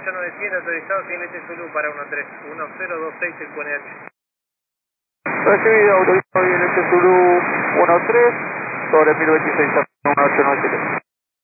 8900 autorizado, Silete Zulu para 1026 el QNH. Recibido, autorizado, Silete Zulu 13, sobre 1026 1897.